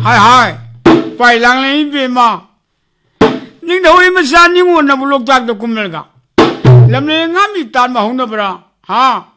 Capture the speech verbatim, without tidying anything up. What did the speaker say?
嗨嗨，快让人一边嘛！你头一么三你我那不落大的公门个，那么俺们单嘛红的不啦？啊！